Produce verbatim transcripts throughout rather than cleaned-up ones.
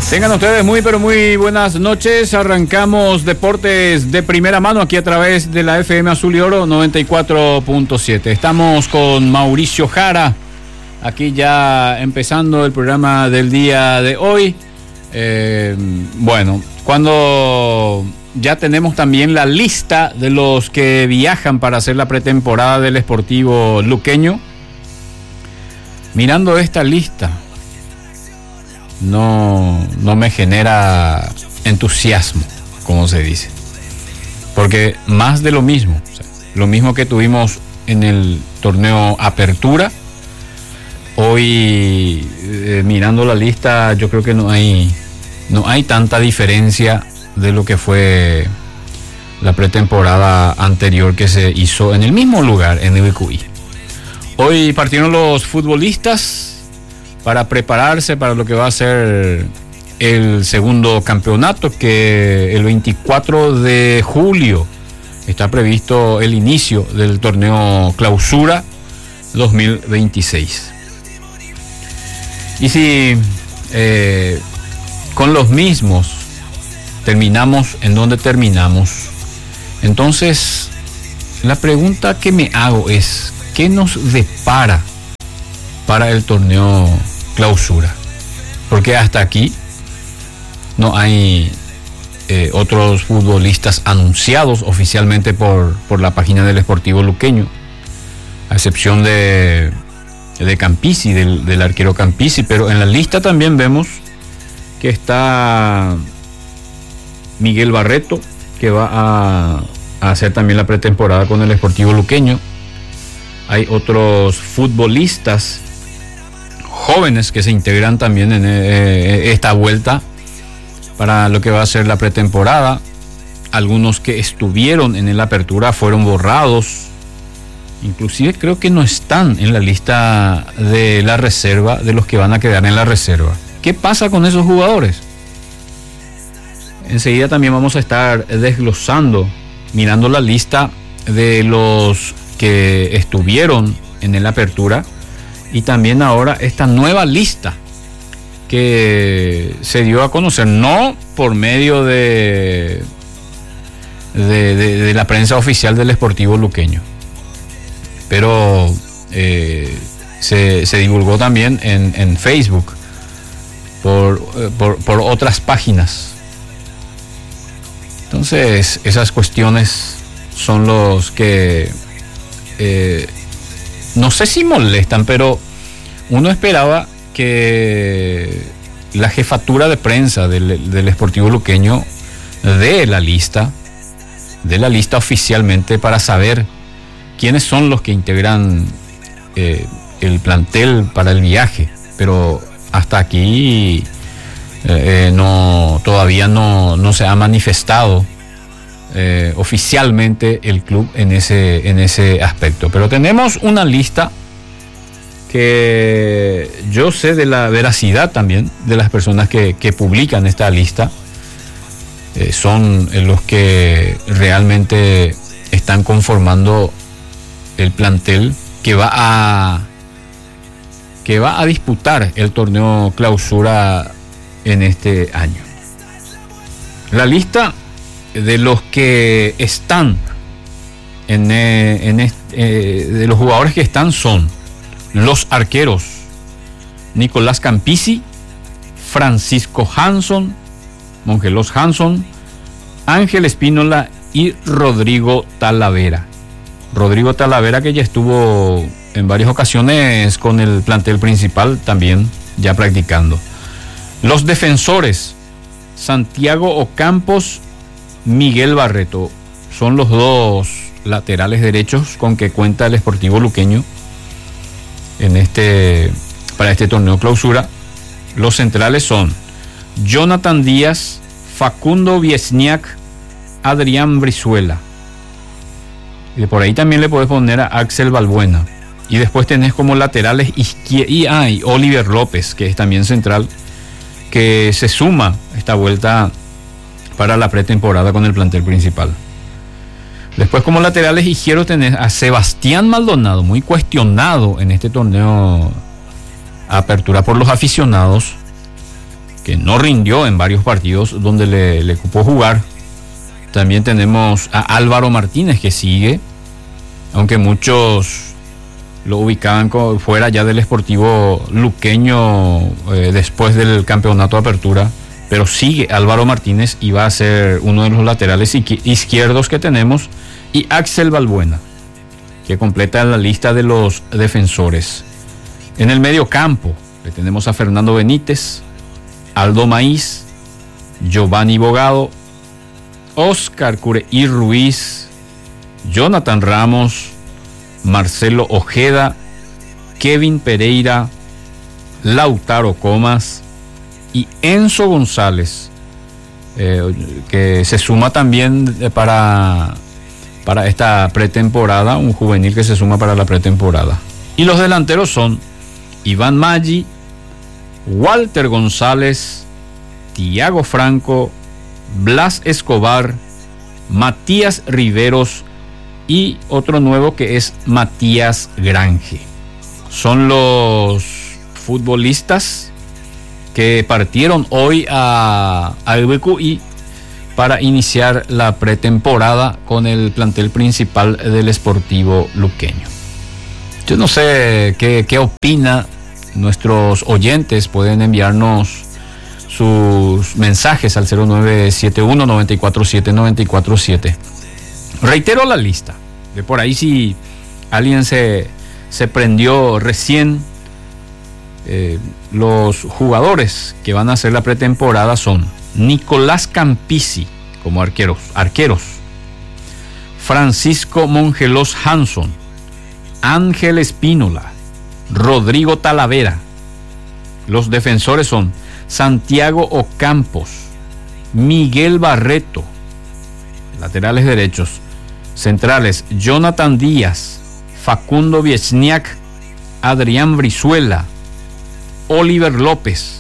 Tengan ustedes muy pero muy buenas noches. Arrancamos Deportes de primera mano aquí a través de la F M Azul y Oro noventa y cuatro punto siete. Estamos con Mauricio Jara, aquí ya empezando el programa del día de hoy. Eh, bueno, cuando ya tenemos también la lista de los que viajan para hacer la pretemporada del Sportivo Luqueño. Mirando esta lista, no, no me genera entusiasmo, como se dice, porque más de lo mismo, o sea, lo mismo que tuvimos en el torneo Apertura. Hoy eh, mirando la lista, yo creo que no hay no hay tanta diferencia de lo que fue la pretemporada anterior que se hizo en el mismo lugar, en el I B C U I. Hoy partieron los futbolistas para prepararse para lo que va a ser el segundo campeonato, que el veinticuatro de julio está previsto el inicio del torneo Clausura dos mil veintiséis. Y si eh, con los mismos terminamos en donde terminamos, entonces la pregunta que me hago es, ¿qué nos depara para el torneo Clausura? Porque hasta aquí no hay eh, otros futbolistas anunciados oficialmente por, por la página del Sportivo Luqueño, a excepción de, de Campisi, del, del arquero Campisi, pero en la lista también vemos que está Miguel Barreto, que va a, a hacer también la pretemporada con el Sportivo Luqueño. Hay otros futbolistas jóvenes que se integran también en eh, esta vuelta para lo que va a ser la pretemporada. Algunos que estuvieron en la apertura fueron borrados, inclusive creo que no están en la lista de la reserva, de los que van a quedar en la reserva. ¿Qué pasa con esos jugadores? Enseguida también vamos a estar desglosando, mirando la lista de los que estuvieron en la apertura, y también ahora esta nueva lista que se dio a conocer, no por medio de, de, de, de la prensa oficial del Sportivo Luqueño, pero eh, se, se divulgó también en, en Facebook por, por, por otras páginas. Entonces esas cuestiones son los que eh, no sé si molestan, pero uno esperaba que la jefatura de prensa del, del Sportivo Luqueño dé la lista, dé la lista oficialmente para saber quiénes son los que integran eh, el plantel para el viaje, pero hasta aquí eh, no, todavía no, no se ha manifestado Eh, oficialmente el club en ese, en ese aspecto. Pero tenemos una lista que yo sé de la veracidad también de las personas que, que publican esta lista. Eh, son los que realmente están conformando el plantel que va a que va a disputar el torneo Clausura en este año. La lista de los que están en, eh, en este, eh, de los jugadores que están son los arqueros Nicolás Campisi, Francisco Hanson, Mongelos Hanson, Ángel Espínola y Rodrigo Talavera. Rodrigo Talavera, que ya estuvo en varias ocasiones con el plantel principal, también ya practicando. Los defensores Santiago Ocampos, Miguel Barreto, son los dos laterales derechos con que cuenta el Sportivo Luqueño en este, para este torneo Clausura. Los centrales son Jonathan Díaz, Facundo Viesniak, Adrián Brizuela. Y por ahí también le podés poner a Axel Balbuena. Y después tenés como laterales izquier- y hay Oliver López, que es también central, que se suma esta vuelta para la pretemporada con el plantel principal. Después como laterales izquierdos tenés a Sebastián Maldonado, muy cuestionado en este torneo Apertura por los aficionados, que no rindió en varios partidos donde le, le cupó jugar. También tenemos a Álvaro Martínez, que sigue, aunque muchos lo ubicaban fuera ya del Sportivo Luqueño eh, después del campeonato de apertura, pero sigue Álvaro Martínez y va a ser uno de los laterales izquierdos que tenemos, y Axel Balbuena, que completa la lista de los defensores. En el medio campo le tenemos a Fernando Benítez, Aldo Maíz, Giovanni Bogado, Oscar Cureí Ruiz, Jonathan Ramos, Marcelo Ojeda, Kevin Pereira, Lautaro Comas y Enzo González, eh, que se suma también para, para esta pretemporada, un juvenil que se suma para la pretemporada. Y los delanteros son Iván Maggi, Walter González, Tiago Franco, Blas Escobar, Matías Riveros y otro nuevo que es Matías Grange. Son los futbolistas que partieron hoy a, a U B Q I para iniciar la pretemporada con el plantel principal del Sportivo Luqueño. Yo no sé qué, qué opina nuestros oyentes. Pueden enviarnos sus mensajes al cero nueve siete uno, nueve cuatro siete, nueve cuatro siete. Reitero la lista, de por ahí si alguien se, se prendió recién. Eh, los jugadores que van a hacer la pretemporada son Nicolás Campisi como arqueros, arqueros, Francisco Mongelos Hanson, Ángel Espínola, Rodrigo Talavera. Los defensores son Santiago Ocampos, Miguel Barreto. Laterales derechos, centrales Jonathan Díaz, Facundo Viechniak, Adrián Brizuela, Oliver López,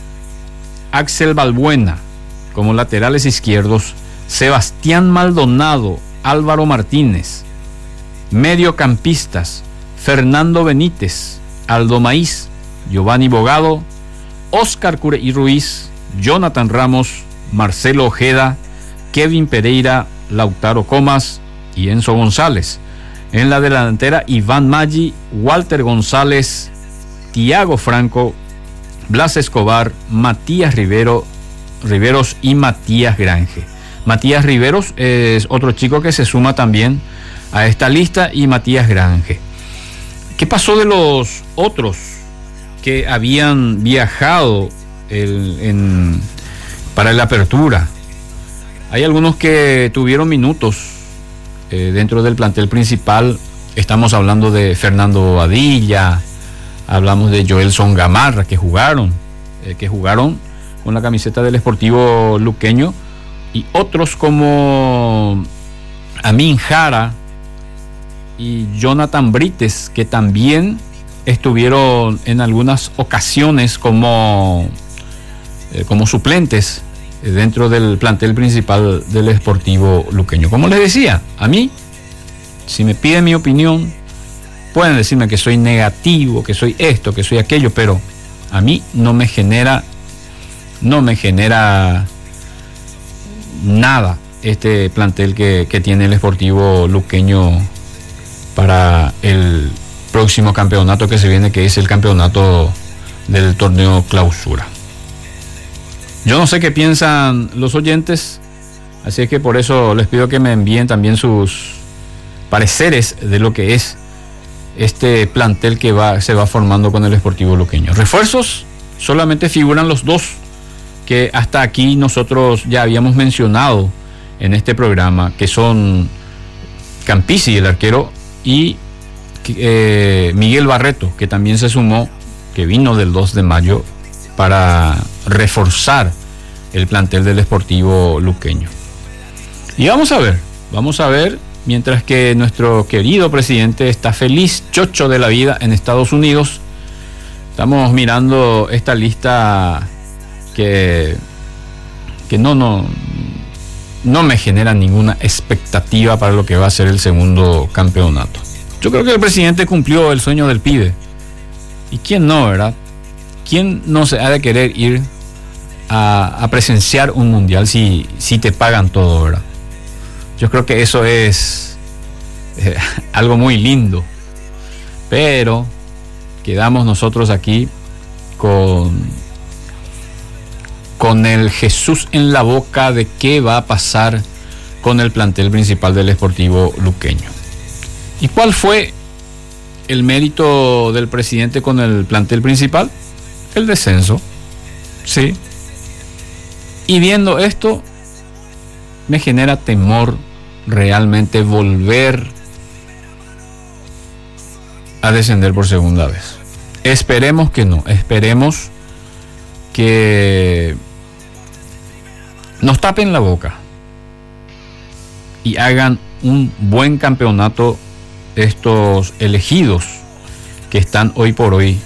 Axel Balbuena. Como laterales izquierdos, Sebastián Maldonado, Álvaro Martínez. Mediocampistas, Fernando Benítez, Aldo Maíz, Giovanni Bogado, Oscar Cureí Ruiz, Jonathan Ramos, Marcelo Ojeda, Kevin Pereira, Lautaro Comas y Enzo González. En la delantera, Iván Maggi, Walter González, Tiago Franco, Blas Escobar, Matías Rivero, Riveros y Matías Grange. Matías Riveros es otro chico que se suma también a esta lista, y Matías Grange. ¿Qué pasó de los otros que habían viajado el, en, para la apertura? Hay algunos que tuvieron minutos eh, dentro del plantel principal. Estamos hablando de Fernando Bobadilla, hablamos de Joelson Gamarra, que jugaron, eh, que jugaron con la camiseta del Sportivo Luqueño, y otros como Amin Jara y Jonathan Brites, que también estuvieron en algunas ocasiones como, eh, como suplentes eh, dentro del plantel principal del Sportivo Luqueño. Como les decía, a mí, si me piden mi opinión, pueden decirme que soy negativo, que soy esto, que soy aquello, pero a mí no me genera, no me genera nada este plantel que, que tiene el Sportivo Luqueño para el próximo campeonato que se viene, que es el campeonato del torneo clausura. Yo no sé qué piensan los oyentes, así es que por eso les pido que me envíen también sus pareceres de lo que es este plantel que va, se va formando con el Sportivo Luqueño. Refuerzos, solamente figuran los dos que hasta aquí nosotros ya habíamos mencionado en este programa, que son Campisi, el arquero, y eh, Miguel Barreto, que también se sumó, que vino del dos de mayo para reforzar el plantel del Sportivo Luqueño. Y vamos a ver, vamos a ver, mientras que nuestro querido presidente está feliz, chocho de la vida en Estados Unidos, estamos mirando esta lista que, que no, no, no me genera ninguna expectativa para lo que va a ser el segundo campeonato. Yo creo que el presidente cumplió el sueño del pibe. ¿Y quién no, verdad? ¿Quién no se ha de querer ir a, a presenciar un mundial si, si te pagan todo, ¿verdad? Yo creo que eso es eh, algo muy lindo, pero quedamos nosotros aquí con, con el Jesús en la boca de qué va a pasar con el plantel principal del Sportivo Luqueño. ¿Y cuál fue el mérito del presidente con el plantel principal? El descenso, sí. Y viendo esto, me genera temor realmente volver a descender por segunda vez. Esperemos que no, esperemos que nos tapen la boca y hagan un buen campeonato estos elegidos que están hoy por hoy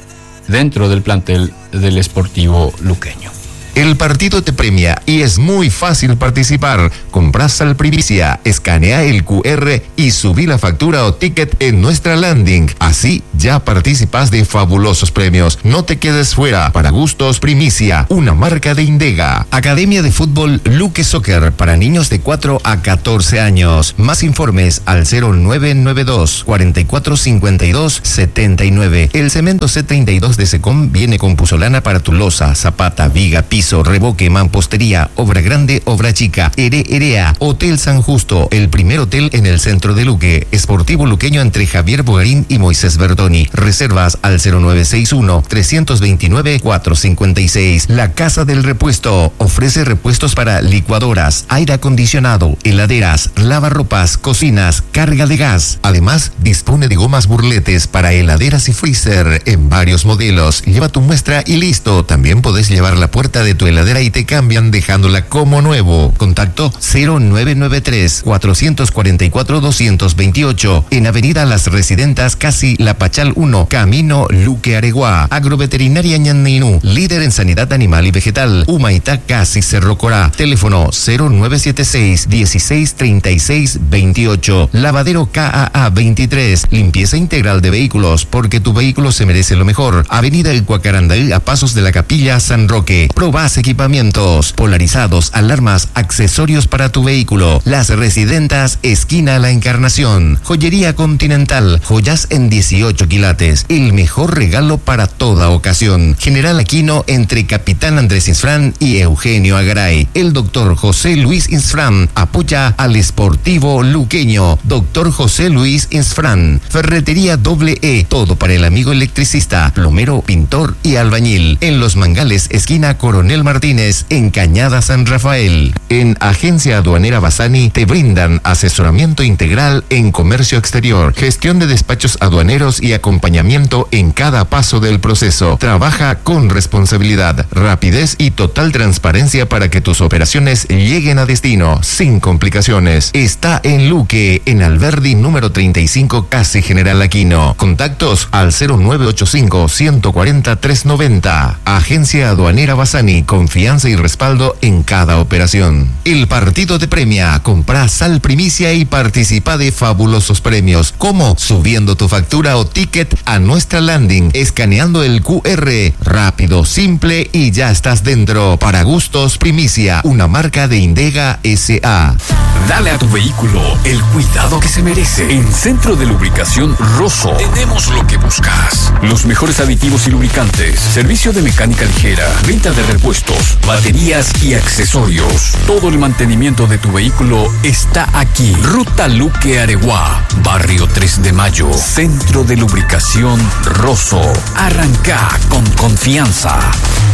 dentro del plantel del Sportivo Luqueño. El partido te premia y es muy fácil participar. Compras al primicia, escanea el cu erre y subí la factura o ticket en nuestra landing. Así ya participas de fabulosos premios. No te quedes fuera. Para gustos, primicia, una marca de Indega. Academia de Fútbol Luque Soccer para niños de cuatro a catorce años. Más informes al cero nueve nueve dos, cuatro cuatro cinco dos, siete nueve. El cemento C treinta y dos de Secom viene con puzolana para tu losa, zapata, viga, piso, revoque, mampostería, obra grande, obra chica. Ere Erea, Hotel San Justo, el primer hotel en el centro de Luque. Sportivo Luqueño entre Javier Bogarín y Moisés Bertoni. Reservas al cero nueve seis uno, tres dos nueve, cuatro cinco seis. La Casa del Repuesto ofrece repuestos para licuadoras, aire acondicionado, heladeras, lavarropas, cocinas, carga de gas. Además, dispone de gomas burletes para heladeras y freezer en varios modelos. Lleva tu muestra y listo. También podés llevar la puerta de tu heladera y te cambian dejándola como nuevo. Contacto cero nueve nueve tres, cuatro cuatro cuatro, dos dos ocho en Avenida Las Residentas, casi La Pachal uno, Camino Luque Areguá. Agroveterinaria Ñanninú, líder en sanidad animal y vegetal. Humaitá, casi Cerro Corá. Teléfono cero nueve siete seis, dieciséis treinta y seis veintiocho. Lavadero K A A veintitrés, limpieza integral de vehículos, porque tu vehículo se merece lo mejor. Avenida El Cuacarandaí, a pasos de la Capilla San Roque. Probás equipamientos, polarizados, alarmas, accesorios para tu vehículo. Las Residentas, esquina La Encarnación. Joyería Continental, joyas en dieciocho quilates. El mejor regalo para toda ocasión. General Aquino entre Capitán Andrés Insfrán y Eugenio Agaray. El doctor José Luis Insfrán apoya al Sportivo Luqueño. Doctor José Luis Insfrán. Ferretería Doble E, todo para el amigo electricista, plomero, pintor y albañil. En Los Mangales, esquina Coronel Martínez, en Cañada San Rafael. En Agencia Aduanera Bassani te brindan asesoramiento integral en comercio exterior, gestión de despachos aduaneros y acompañamiento en cada paso del proceso. Trabaja con responsabilidad, rapidez y total transparencia para que tus operaciones lleguen a destino sin complicaciones. Está en Luque, en Alberdi número treinta y cinco, casi General Aquino. Contactos al cero nueve ocho cinco, uno cuatro cero, tres nueve cero. Agencia Aduanera Bassani, confianza y respaldo en cada operación. El partido te premia. Compra sal primicia y participa de fabulosos premios, como subiendo tu factura o ticket a nuestra landing, escaneando el cu erre. Rápido, simple y ya estás dentro. Para gustos, primicia, una marca de Indega S A. Dale a tu vehículo el cuidado que se merece. En Centro de Lubricación Rosso tenemos lo que buscas. Los mejores aditivos y lubricantes, servicio de mecánica ligera, venta de repuestos, baterías y accesorios. Todo el mantenimiento de tu vehículo está aquí. Ruta Luque Areguá, Barrio tres de Mayo. Centro de Lubricación Rosso. Arranca con confianza.